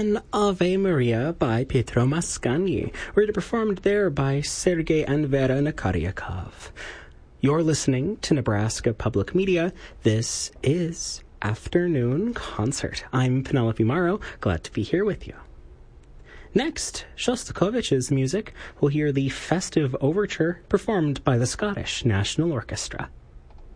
then Ave Maria by Pietro Mascagni, later performed there by Sergei and Vera Nakaryakov. You're listening to Nebraska Public Media. This is Afternoon Concert. I'm Penelope Morrow, glad to be here with you. Next, Shostakovich's music. We'll hear the Festive Overture performed by the Scottish National Orchestra.